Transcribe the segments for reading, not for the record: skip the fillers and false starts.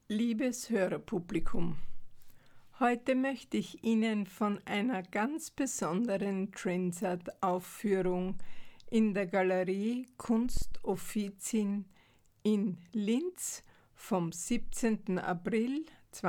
Liebes Hörerpublikum, heute möchte ich Ihnen von einer ganz besonderen Transat-Aufführung in der Galerie Kunst Offizin in Linz vom 17. April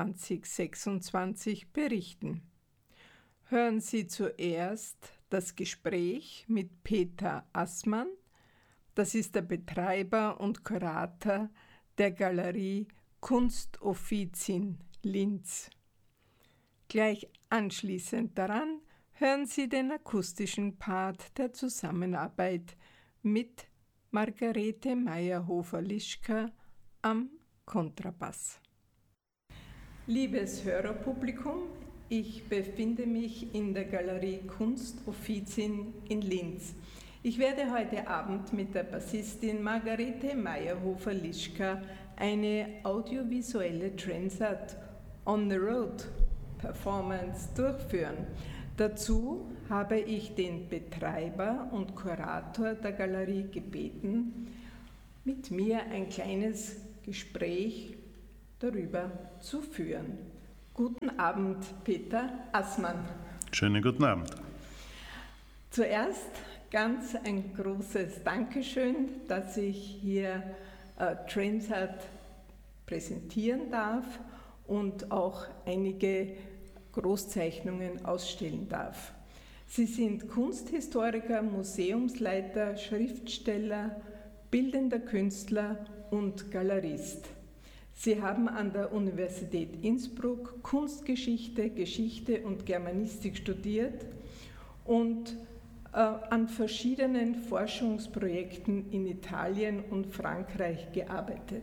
2026 berichten. Hören Sie zuerst das Gespräch mit Peter Assmann, das ist der Betreiber und Kurator der Galerie Kunst Offizin Linz. Gleich anschließend daran hören Sie den akustischen Part der Zusammenarbeit mit Margarete Meyerhofer-Lischka am Kontrabass. Liebes Hörerpublikum, ich befinde mich in der Galerie Kunst Offizin in Linz. Ich werde heute Abend mit der Bassistin Margarete Meyerhofer-Lischka eine audiovisuelle Transat on the Road Performance durchführen. Dazu habe ich den Betreiber und Kurator der Galerie gebeten, mit mir ein kleines Gespräch darüber zu führen. Guten Abend, Peter Assmann. Schönen guten Abend. Zuerst ganz ein großes Dankeschön, dass ich hier Transat präsentieren darf und auch einige Großzeichnungen ausstellen darf. Sie sind Kunsthistoriker, Museumsleiter, Schriftsteller, bildender Künstler und Galerist. Sie haben an der Universität Innsbruck Kunstgeschichte, Geschichte und Germanistik studiert und an verschiedenen Forschungsprojekten in Italien und Frankreich gearbeitet.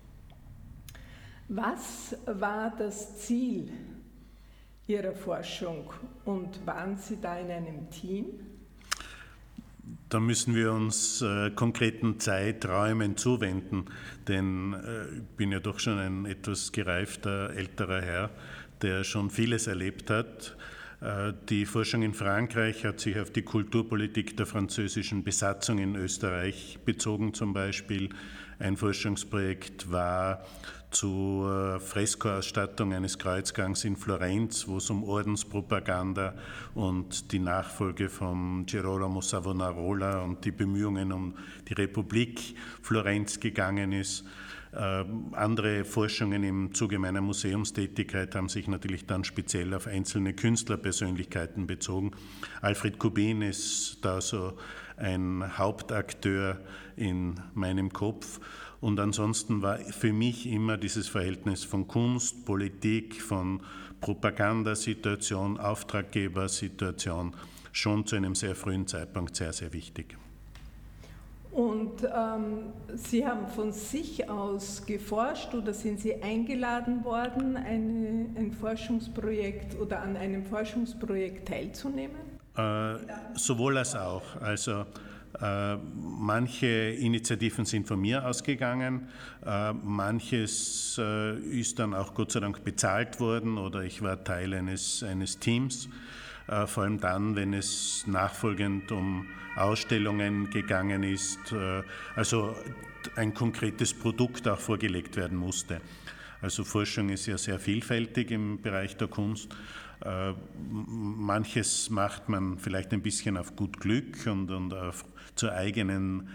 Was war das Ziel Ihrer Forschung und waren Sie da in einem Team? Da müssen wir uns konkreten Zeiträumen zuwenden, denn ich bin ja doch schon ein etwas gereifter älterer Herr, der schon vieles erlebt hat. Die Forschung in Frankreich hat sich auf die Kulturpolitik der französischen Besatzung in Österreich bezogen zum Beispiel. Ein Forschungsprojekt war zur Freskoausstattung eines Kreuzgangs in Florenz, wo es um Ordenspropaganda und die Nachfolge von Girolamo Savonarola und die Bemühungen um die Republik Florenz gegangen ist. Andere Forschungen im Zuge meiner Museumstätigkeit haben sich natürlich dann speziell auf einzelne Künstlerpersönlichkeiten bezogen. Alfred Kubin ist da so ein Hauptakteur in meinem Kopf. Und ansonsten war für mich immer dieses Verhältnis von Kunst, Politik, von Propagandasituation, Auftraggebersituation schon zu einem sehr frühen Zeitpunkt sehr, sehr wichtig. Und Sie haben von sich aus geforscht oder sind Sie eingeladen worden, ein Forschungsprojekt oder an einem Forschungsprojekt teilzunehmen? Sowohl als auch. Also manche Initiativen sind von mir ausgegangen, manches ist dann auch Gott sei Dank bezahlt worden oder ich war Teil eines Teams. Vor allem dann, wenn es nachfolgend um Ausstellungen gegangen ist, also ein konkretes Produkt auch vorgelegt werden musste. Also Forschung ist ja sehr vielfältig im Bereich der Kunst. Manches macht man vielleicht ein bisschen auf gut Glück und auf zur eigenen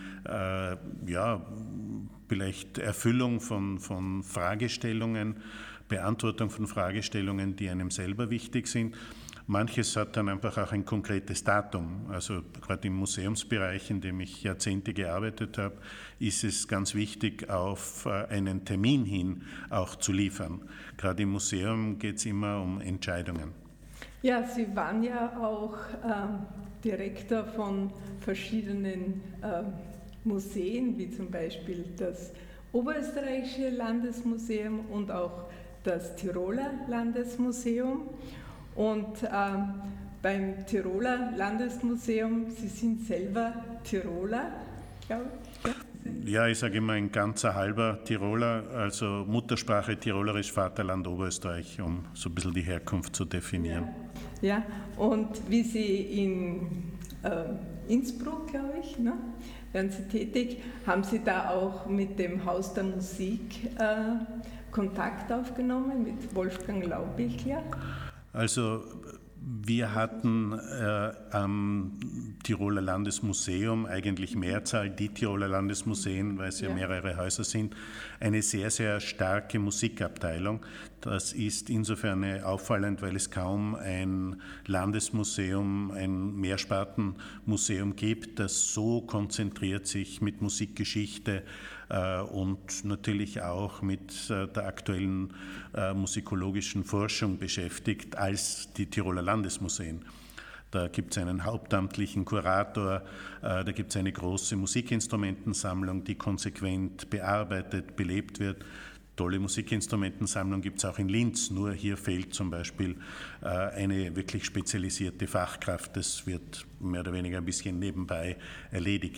vielleicht Erfüllung von Fragestellungen, Beantwortung von Fragestellungen, die einem selber wichtig sind. Manches hat dann einfach auch ein konkretes Datum. Also gerade im Museumsbereich, in dem ich Jahrzehnte gearbeitet habe, ist es ganz wichtig, auf einen Termin hin auch zu liefern. Gerade im Museum geht es immer um Entscheidungen. Ja, Sie waren ja auch Direktor von verschiedenen Museen, wie zum Beispiel das Oberösterreichische Landesmuseum und auch das Tiroler Landesmuseum. Und beim Tiroler Landesmuseum, Sie sind selber Tiroler, glaube ich. Ja, ich sage immer ein ganzer halber Tiroler, also Muttersprache Tirolerisch, Vaterland Oberösterreich, um so ein bisschen die Herkunft zu definieren. Ja. Und wie Sie in Innsbruck, glaube ich, ne, werden Sie tätig. Haben Sie da auch mit dem Haus der Musik Kontakt aufgenommen, mit Wolfgang Laubichler? Also wir hatten am Tiroler Landesmuseum, eigentlich Mehrzahl, die Tiroler Landesmuseen, weil es ja mehrere Häuser sind, eine sehr, sehr starke Musikabteilung. Das ist insofern auffallend, weil es kaum ein Landesmuseum, ein Mehrspartenmuseum gibt, das so konzentriert sich mit Musikgeschichte und natürlich auch mit der aktuellen musikologischen Forschung beschäftigt als die Tiroler Landesmuseen. Da gibt es einen hauptamtlichen Kurator, da gibt es eine große Musikinstrumentensammlung, die konsequent bearbeitet, belebt wird. Tolle Musikinstrumentensammlung gibt es auch in Linz, nur hier fehlt zum Beispiel eine wirklich spezialisierte Fachkraft. Das wird mehr oder weniger ein bisschen nebenbei erledigt.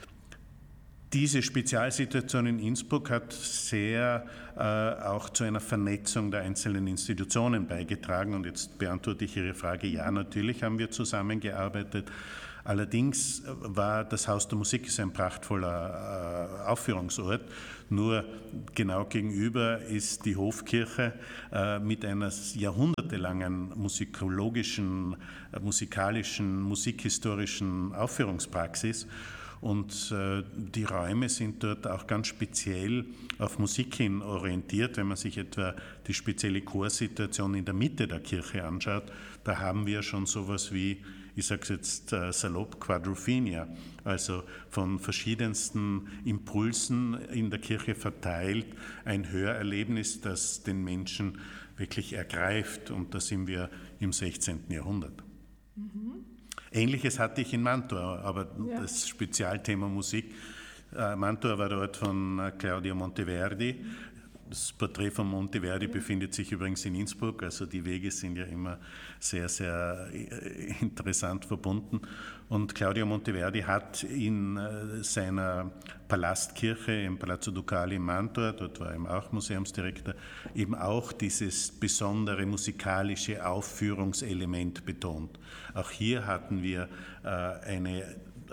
Diese Spezialsituation in Innsbruck hat sehr auch zu einer Vernetzung der einzelnen Institutionen beigetragen. Und jetzt beantworte ich Ihre Frage, ja, natürlich haben wir zusammengearbeitet. Allerdings war das Haus der Musik ein prachtvoller Aufführungsort, nur genau gegenüber ist die Hofkirche mit einer jahrhundertelangen musikalischen, musikhistorischen Aufführungspraxis. Und die Räume sind dort auch ganz speziell auf Musik hin orientiert. Wenn man sich etwa die spezielle Chorsituation in der Mitte der Kirche anschaut, da haben wir schon sowas wie, ich sage es jetzt salopp, Quadrophenia, also von verschiedensten Impulsen in der Kirche verteilt, ein Hörerlebnis, das den Menschen wirklich ergreift. Und da sind wir im 16. Jahrhundert. Mhm. Ähnliches hatte ich in Mantua, aber das Spezialthema Musik. Mantua war der Ort von Claudio Monteverdi. Das Porträt von Monteverdi befindet sich übrigens in Innsbruck, also die Wege sind ja immer sehr, sehr interessant verbunden. Und Claudio Monteverdi hat in seiner Palastkirche im Palazzo Ducali in Mantua, dort war er eben auch Museumsdirektor, eben auch dieses besondere musikalische Aufführungselement betont. Auch hier hatten wir eine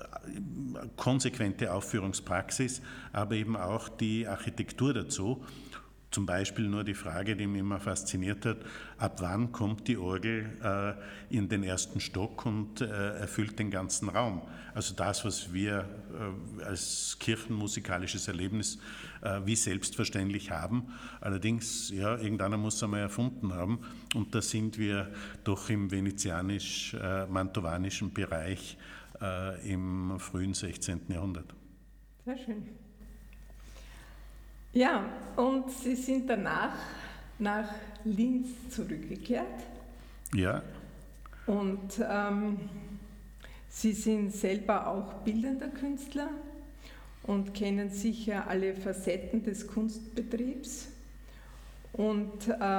konsequente Aufführungspraxis, aber eben auch die Architektur dazu. Zum Beispiel nur die Frage, die mich immer fasziniert hat, ab wann kommt die Orgel in den ersten Stock und erfüllt den ganzen Raum. Also das, was wir als kirchenmusikalisches Erlebnis wie selbstverständlich haben. Allerdings, ja, irgendeiner muss es einmal erfunden haben. Und da sind wir doch im venezianisch-mantovanischen Bereich im frühen 16. Jahrhundert. Sehr schön. Ja, und Sie sind danach nach Linz zurückgekehrt. Ja. Und Sie sind selber auch bildender Künstler und kennen sicher alle Facetten des Kunstbetriebs. Und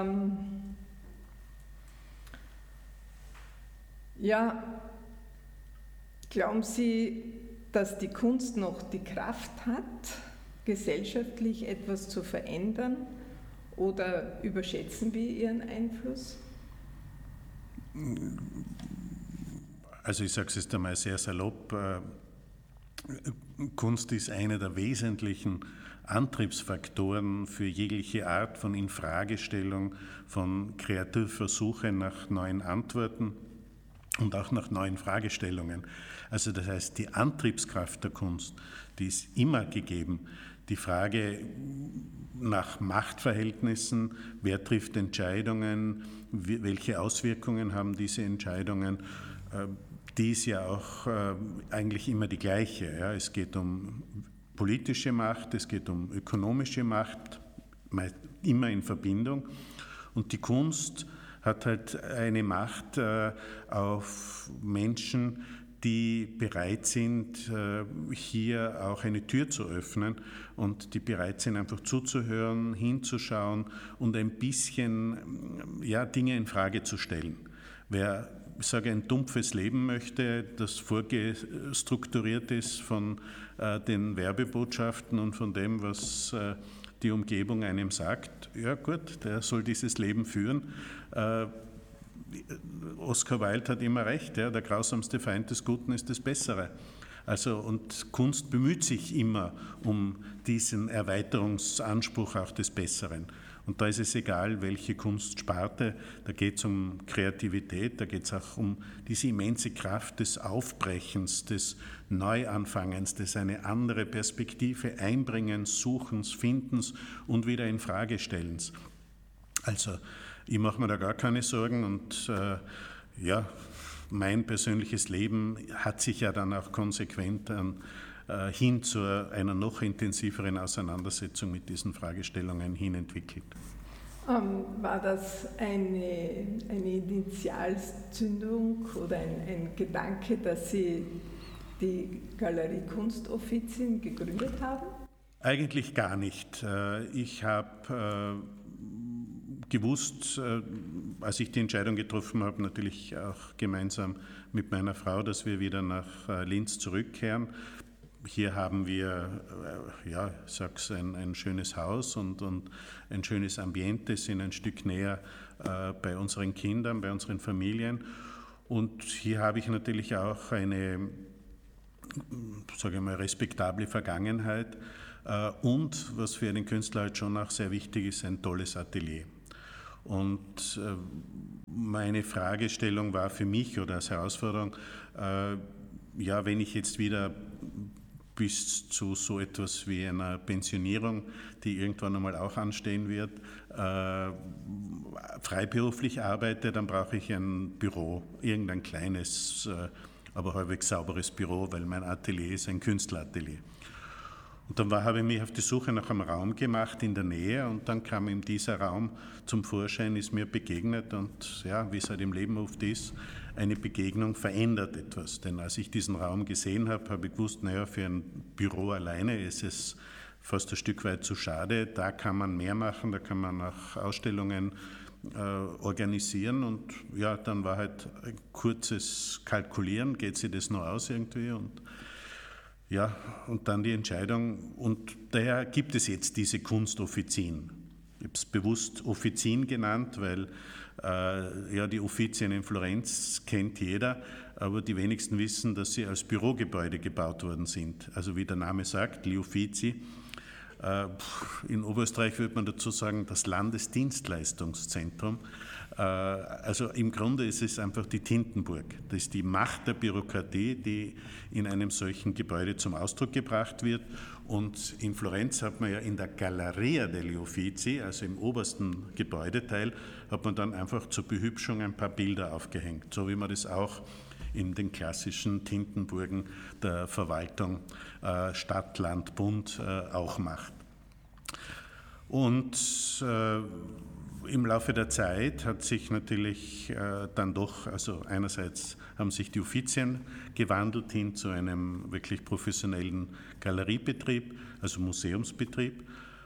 glauben Sie, dass die Kunst noch die Kraft hat, gesellschaftlich etwas zu verändern, oder überschätzen wir ihren Einfluss? Also ich sage es jetzt einmal sehr salopp, Kunst ist einer der wesentlichen Antriebsfaktoren für jegliche Art von Infragestellung, von Kreativversuche nach neuen Antworten und auch nach neuen Fragestellungen. Also das heißt, die Antriebskraft der Kunst, die ist immer gegeben. Die Frage nach Machtverhältnissen, wer trifft Entscheidungen, welche Auswirkungen haben diese Entscheidungen, die ist ja auch eigentlich immer die gleiche. Ja. Es geht um politische Macht, es geht um ökonomische Macht, immer in Verbindung. Und die Kunst hat halt eine Macht auf Menschen, die bereit sind, hier auch eine Tür zu öffnen und die bereit sind, einfach zuzuhören, hinzuschauen und ein bisschen Dinge in Frage zu stellen. Wer, ich sage, ein dumpfes Leben möchte, das vorgestrukturiert ist von den Werbebotschaften und von dem, was die Umgebung einem sagt, ja gut, der soll dieses Leben führen. Oscar Wilde hat immer recht, ja, der grausamste Feind des Guten ist das Bessere. Also, und Kunst bemüht sich immer um diesen Erweiterungsanspruch auch des Besseren. Und da ist es egal, welche Kunstsparte, da geht es um Kreativität, da geht es auch um diese immense Kraft des Aufbrechens, des Neuanfangens, des eine andere Perspektive Einbringens, Suchens, Findens und wieder Infragestellens. Also ich mache mir da gar keine Sorgen und mein persönliches Leben hat sich ja dann auch konsequent hin zu einer noch intensiveren Auseinandersetzung mit diesen Fragestellungen hin entwickelt. War das eine Initialzündung oder ein Gedanke, dass Sie die Galerie Kunstoffizien gegründet haben? Eigentlich gar nicht. Ich habe gewusst, als ich die Entscheidung getroffen habe, natürlich auch gemeinsam mit meiner Frau, dass wir wieder nach Linz zurückkehren. Hier haben wir, ich sag's, ein schönes Haus und ein schönes Ambiente, sind ein Stück näher bei unseren Kindern, bei unseren Familien. Und hier habe ich natürlich auch eine, sage ich mal, respektable Vergangenheit. Und, was für einen Künstler halt schon auch sehr wichtig ist, ein tolles Atelier. Und meine Fragestellung war für mich oder als Herausforderung, wenn ich jetzt wieder bis zu so etwas wie einer Pensionierung, die irgendwann einmal auch anstehen wird, freiberuflich arbeite, dann brauche ich ein Büro, irgendein kleines, aber halbwegs sauberes Büro, weil mein Atelier ist ein Künstleratelier. Und dann habe ich mich auf die Suche nach einem Raum gemacht in der Nähe und dann kam eben dieser Raum zum Vorschein, ist mir begegnet und ja, wie es halt im Leben oft ist, eine Begegnung verändert etwas. Denn als ich diesen Raum gesehen habe, habe ich gewusst, für ein Büro alleine ist es fast ein Stück weit zu schade. Da kann man mehr machen, da kann man auch Ausstellungen organisieren und ja, dann war halt ein kurzes Kalkulieren, geht sich das noch aus irgendwie und dann die Entscheidung, und daher gibt es jetzt diese Kunstoffizien. Ich habe es bewusst Offizien genannt, weil die Uffizien in Florenz kennt jeder, aber die wenigsten wissen, dass sie als Bürogebäude gebaut worden sind. Also wie der Name sagt, Gli Uffizi. In Oberösterreich würde man dazu sagen, das Landesdienstleistungszentrum. Also im Grunde ist es einfach die Tintenburg. Das ist die Macht der Bürokratie, die in einem solchen Gebäude zum Ausdruck gebracht wird. Und in Florenz hat man ja in der Galleria degli Uffizi, also im obersten Gebäudeteil, hat man dann einfach zur Behübschung ein paar Bilder aufgehängt, so wie man das auch in den klassischen Tintenburgen der Verwaltung Stadt, Land, Bund auch macht. Und im Laufe der Zeit hat sich natürlich dann doch, also einerseits haben sich die Uffizien gewandelt hin zu einem wirklich professionellen Galeriebetrieb, also Museumsbetrieb,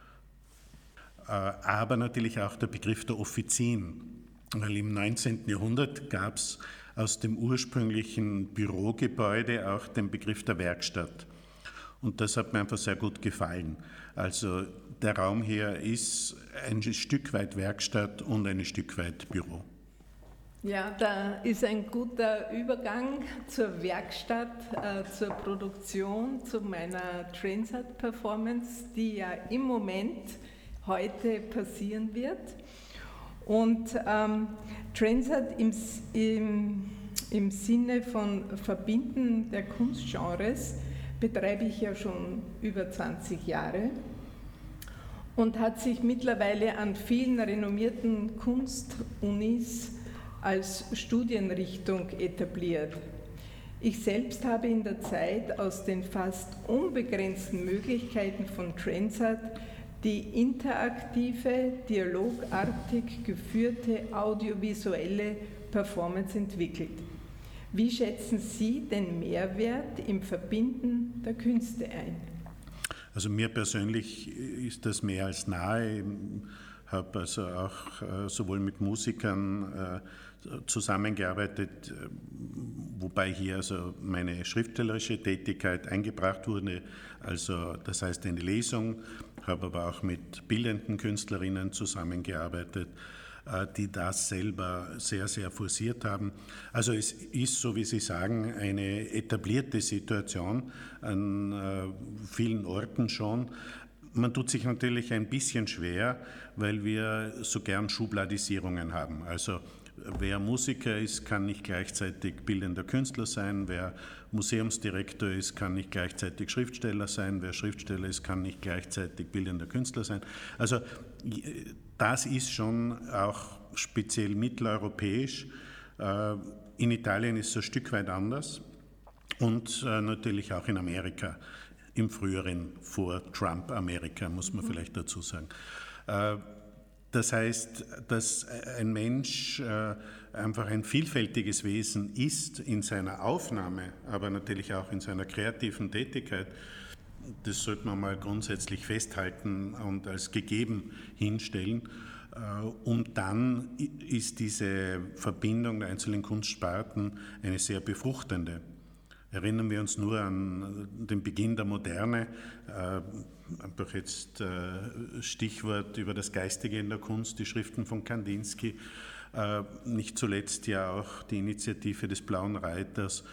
aber natürlich auch der Begriff der Offizien, weil im 19. Jahrhundert gab es aus dem ursprünglichen Bürogebäude auch den Begriff der Werkstatt. Und das hat mir einfach sehr gut gefallen. Also der Raum hier ist ein Stück weit Werkstatt und ein Stück weit Büro. Ja, da ist ein guter Übergang zur Werkstatt, zur Produktion, zu meiner Transat-Performance, die ja im Moment heute passieren wird. Und Transat im Sinne von Verbinden der Kunstgenres betreibe ich ja schon über 20 Jahre und hat sich mittlerweile an vielen renommierten Kunstunis als Studienrichtung etabliert. Ich selbst habe in der Zeit aus den fast unbegrenzten Möglichkeiten von Transat die interaktive, dialogartig geführte audiovisuelle Performance entwickelt. Wie schätzen Sie den Mehrwert im Verbinden der Künste ein? Also mir persönlich ist das mehr als nahe. Ich habe also auch sowohl mit Musikern zusammengearbeitet, wobei hier also meine schriftstellerische Tätigkeit eingebracht wurde, also das heißt eine Lesung, habe aber auch mit bildenden Künstlerinnen zusammengearbeitet, die das selber sehr, sehr forciert haben. Also es ist, so wie Sie sagen, eine etablierte Situation an vielen Orten schon. Man tut sich natürlich ein bisschen schwer, weil wir so gern Schubladisierungen haben. Also wer Musiker ist, kann nicht gleichzeitig bildender Künstler sein. Wer Museumsdirektor ist, kann nicht gleichzeitig Schriftsteller sein. Wer Schriftsteller ist, kann nicht gleichzeitig bildender Künstler sein. Also das ist schon auch speziell mitteleuropäisch. In Italien ist es ein Stück weit anders und natürlich auch in Amerika. Im früheren Vor-Trump-Amerika, muss man vielleicht dazu sagen. Das heißt, dass ein Mensch einfach ein vielfältiges Wesen ist in seiner Aufnahme, aber natürlich auch in seiner kreativen Tätigkeit. Das sollte man mal grundsätzlich festhalten und als gegeben hinstellen. Und dann ist diese Verbindung der einzelnen Kunstsparten eine sehr befruchtende. Erinnern wir uns nur an den Beginn der Moderne, einfach jetzt Stichwort über das Geistige in der Kunst, die Schriften von Kandinsky, nicht zuletzt ja auch die Initiative des Blauen Reiters,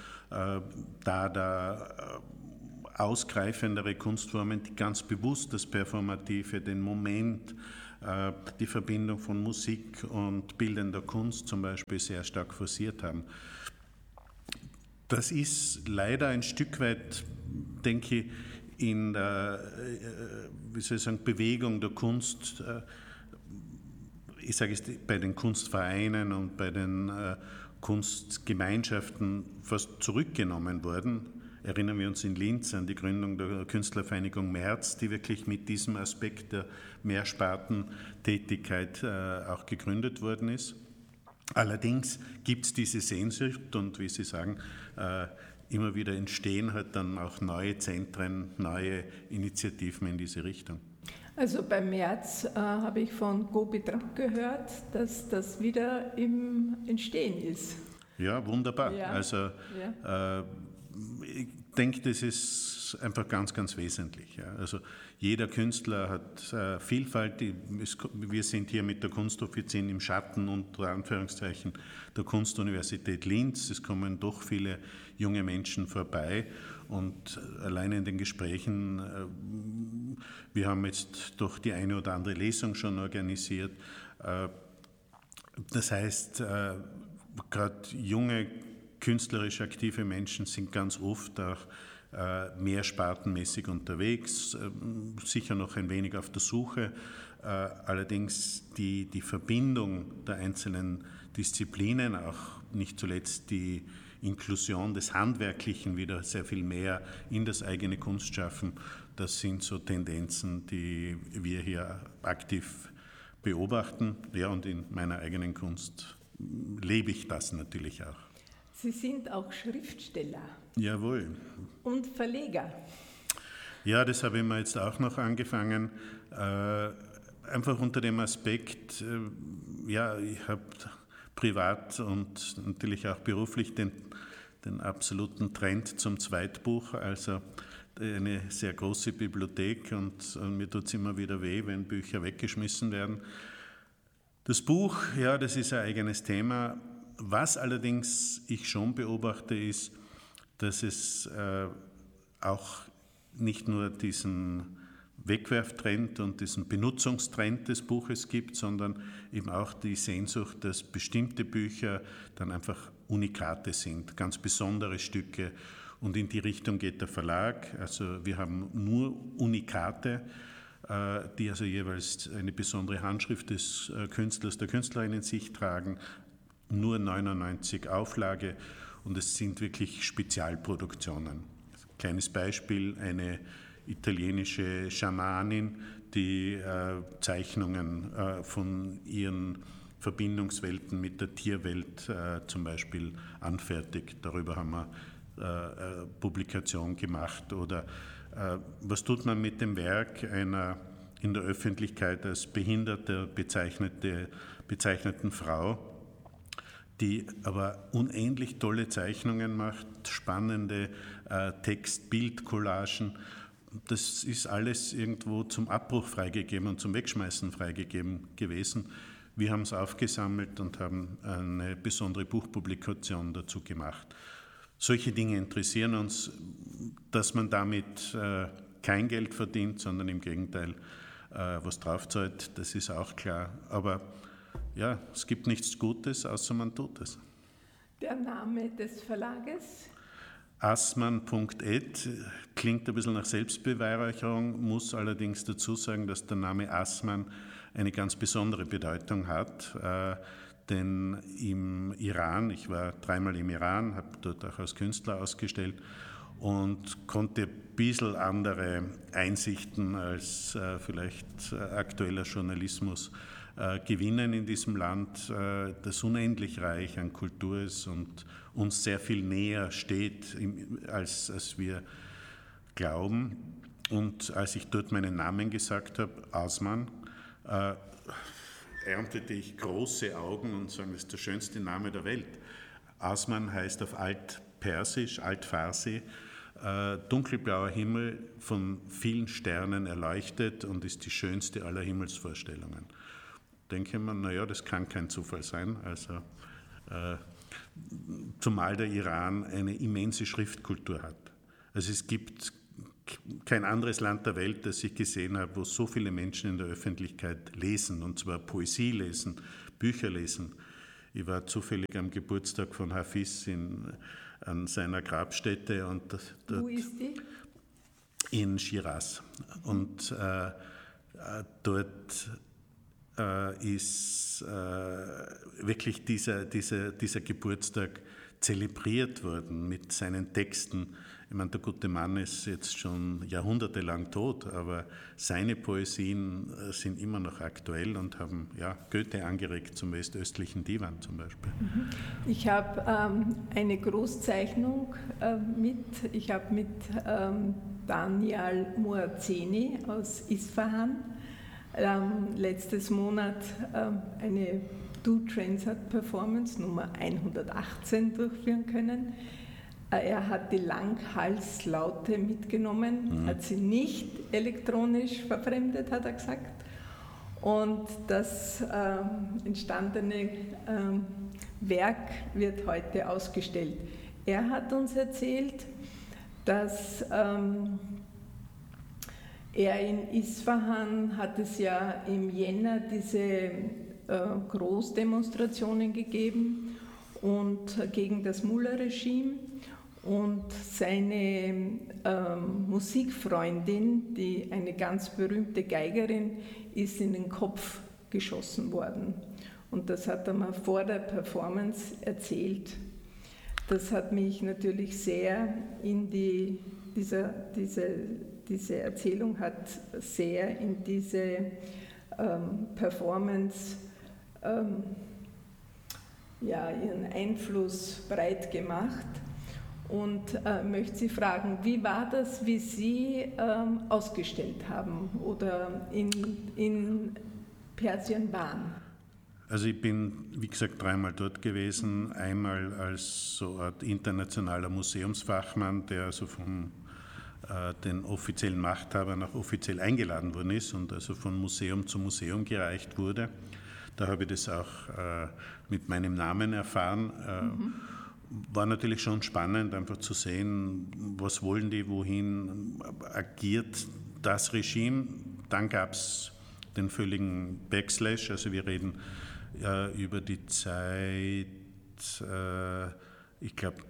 da ausgreifendere Kunstformen, die ganz bewusst das Performative, den Moment, die Verbindung von Musik und bildender Kunst zum Beispiel sehr stark forciert haben. Das ist leider ein Stück weit, denke ich, in der Bewegung der Kunst, ich sage es bei den Kunstvereinen und bei den Kunstgemeinschaften fast zurückgenommen worden. Erinnern wir uns in Linz an die Gründung der Künstlervereinigung März, die wirklich mit diesem Aspekt der Mehrspartentätigkeit auch gegründet worden ist. Allerdings gibt es diese Sehnsucht und wie Sie sagen, immer wieder entstehen halt dann auch neue Zentren, neue Initiativen in diese Richtung. Also beim März habe ich von Gobi Trapp gehört, dass das wieder im Entstehen ist. Ja, wunderbar. Ja. Also ich denke, das ist einfach ganz, ganz wesentlich. Ja. Also jeder Künstler hat Vielfalt. Wir sind hier mit der Kunstoffizin im Schatten unter Anführungszeichen der Kunstuniversität Linz. Es kommen doch viele junge Menschen vorbei und allein in den Gesprächen, wir haben jetzt doch die eine oder andere Lesung schon organisiert. Das heißt, gerade junge künstlerisch aktive Menschen sind ganz oft auch mehrspartenmäßig unterwegs, sicher noch ein wenig auf der Suche. Allerdings die Verbindung der einzelnen Disziplinen, auch nicht zuletzt die Inklusion des Handwerklichen wieder sehr viel mehr in das eigene Kunstschaffen, das sind so Tendenzen, die wir hier aktiv beobachten. Ja, und in meiner eigenen Kunst lebe ich das natürlich auch. Sie sind auch Schriftsteller. Jawohl. Und Verleger. Ja, das habe ich mir jetzt auch noch angefangen. Einfach unter dem Aspekt, ja, ich habe privat und natürlich auch beruflich den absoluten Trend zum Zweitbuch, also eine sehr große Bibliothek und mir tut es immer wieder weh, wenn Bücher weggeschmissen werden. Das Buch, ja, das ist ein eigenes Thema. Was allerdings ich schon beobachte, ist, dass es auch nicht nur diesen Wegwerftrend und diesen Benutzungstrend des Buches gibt, sondern eben auch die Sehnsucht, dass bestimmte Bücher dann einfach Unikate sind, ganz besondere Stücke. Und in die Richtung geht der Verlag. Also wir haben nur Unikate, die also jeweils eine besondere Handschrift des Künstlers, der Künstlerin in sich tragen. Nur 99 Auflage und es sind wirklich Spezialproduktionen. Kleines Beispiel, eine italienische Schamanin, die Zeichnungen von ihren Verbindungswelten mit der Tierwelt zum Beispiel anfertigt. Darüber haben wir Publikation gemacht. Oder was tut man mit dem Werk einer in der Öffentlichkeit als behinderte bezeichneten Frau, die aber unendlich tolle Zeichnungen macht, spannende Text-Bild-Collagen. Das ist alles irgendwo zum Abbruch freigegeben und zum Wegschmeißen freigegeben gewesen. Wir haben es aufgesammelt und haben eine besondere Buchpublikation dazu gemacht. Solche Dinge interessieren uns, dass man damit kein Geld verdient, sondern im Gegenteil was draufzahlt, das ist auch klar. Aber ja, es gibt nichts Gutes, außer man tut es. Der Name des Verlages? Assmann.ed klingt ein bisschen nach Selbstbeweihräucherung, muss allerdings dazu sagen, dass der Name Assmann eine ganz besondere Bedeutung hat. Denn im Iran, ich war 3-mal im Iran, habe dort auch als Künstler ausgestellt und konnte ein bisschen andere Einsichten als vielleicht aktueller Journalismus gewinnen in diesem Land, das unendlich reich an Kultur ist und uns sehr viel näher steht, als wir glauben. Und als ich dort meinen Namen gesagt habe, Assmann, erntete ich große Augen und sagen, das ist der schönste Name der Welt. Assmann heißt auf Altpersisch, Altfarsi, dunkelblauer Himmel von vielen Sternen erleuchtet und ist die schönste aller Himmelsvorstellungen. Denke man, naja, das kann kein Zufall sein. Also, zumal der Iran eine immense Schriftkultur hat. Also es gibt kein anderes Land der Welt, das ich gesehen habe, wo so viele Menschen in der Öffentlichkeit lesen, und zwar Poesie lesen, Bücher lesen. Ich war zufällig am Geburtstag von Hafiz an seiner Grabstätte. Und wo ist die? In Schiraz. Und dort ist wirklich dieser Geburtstag zelebriert worden mit seinen Texten. Ich meine, der gute Mann ist jetzt schon jahrhundertelang tot, aber seine Poesien sind immer noch aktuell und haben Goethe angeregt zum westöstlichen Divan zum Beispiel. Ich habe eine Großzeichnung mit. Ich habe mit Daniel Moazeni aus Isfahan letztes Monat eine Do-Transat-Performance Nummer 118 durchführen können. Er hat die Langhalslaute mitgenommen, hat sie nicht elektronisch verfremdet, hat er gesagt. Und das entstandene Werk wird heute ausgestellt. Er hat uns erzählt, dass er in Isfahan hat es ja im Jänner diese Großdemonstrationen gegeben und gegen das Mullah-Regime. Und seine Musikfreundin, eine ganz berühmte Geigerin, ist in den Kopf geschossen worden. Und das hat er mir vor der Performance erzählt. Das hat mich natürlich sehr diese Erzählung hat sehr in diese Performance ihren Einfluss breit gemacht. Und möchte Sie fragen, wie war das, wie Sie ausgestellt haben oder in Persien waren? Also ich bin, wie gesagt, 3-mal dort gewesen. Einmal als so eine Art internationaler Museumsfachmann, der also von den offiziellen Machthabern auch offiziell eingeladen worden ist und also von Museum zu Museum gereicht wurde. Da habe ich das auch mit meinem Namen erfahren. War natürlich schon spannend, einfach zu sehen, was wollen die, wohin agiert das Regime. Dann gab es den völligen Backslash, also wir reden über die Zeit, ich glaube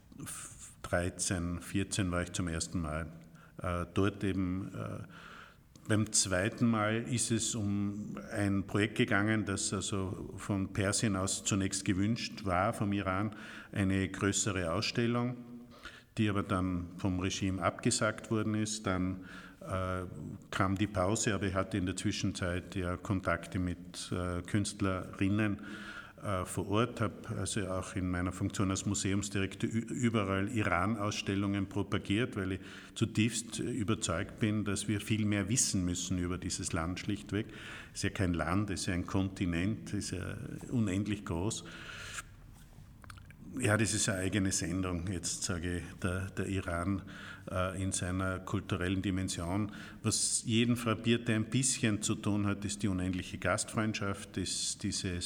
13, 14 war ich zum ersten Mal dort eben. Beim zweiten Mal ist es um ein Projekt gegangen, das also von Persien aus zunächst gewünscht war, vom Iran, eine größere Ausstellung, die aber dann vom Regime abgesagt worden ist. Dann kam die Pause, aber ich hatte in der Zwischenzeit ja Kontakte mit Künstlerinnen vor Ort, habe also auch in meiner Funktion als Museumsdirektor überall Iran-Ausstellungen propagiert, weil ich zutiefst überzeugt bin, dass wir viel mehr wissen müssen über dieses Land schlichtweg. Es ist ja kein Land, es ist ja ein Kontinent, es ist ja unendlich groß. Ja, das ist eine eigene Sendung, jetzt sage ich, der Iran in seiner kulturellen Dimension. Was jeden frappiert, der ein bisschen zu tun hat, ist die unendliche Gastfreundschaft, ist diese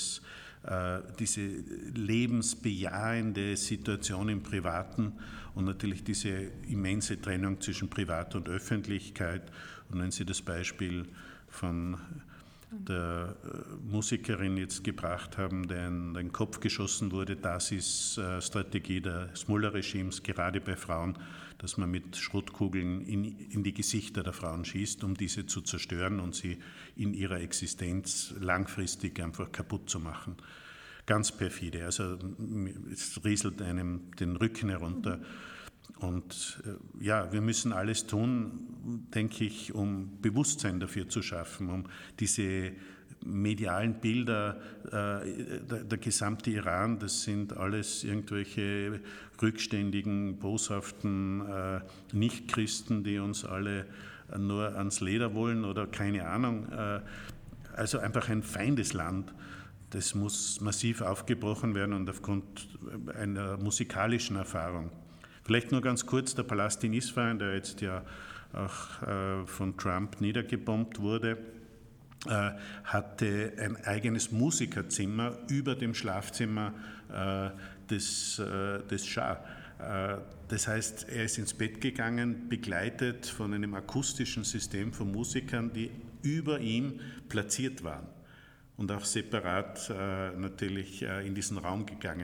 lebensbejahende Situation im Privaten und natürlich diese immense Trennung zwischen Privat und Öffentlichkeit. Und wenn Sie das Beispiel von der Musikerin jetzt gebracht haben, der in den Kopf geschossen wurde, das ist Strategie des Mullah-Regimes, gerade bei Frauen, dass man mit Schrotkugeln in die Gesichter der Frauen schießt, um diese zu zerstören und sie in ihrer Existenz langfristig einfach kaputt zu machen. Ganz perfide, also es rieselt einem den Rücken herunter. Und ja, wir müssen alles tun, denke ich, um Bewusstsein dafür zu schaffen, um diese medialen Bilder, der gesamte Iran, das sind alles irgendwelche rückständigen, boshaften Nichtchristen, die uns alle nur ans Leder wollen oder keine Ahnung. Also einfach ein Feindesland. Das muss massiv aufgebrochen werden und aufgrund einer musikalischen Erfahrung. Vielleicht nur ganz kurz, der Palast in Isfahan, der jetzt ja auch von Trump niedergebombt wurde, hatte ein eigenes Musikerzimmer über dem Schlafzimmer des Schah. Das heißt, er ist ins Bett gegangen, begleitet von einem akustischen System von Musikern, die über ihm platziert waren und auch separat natürlich in diesen Raum gegangen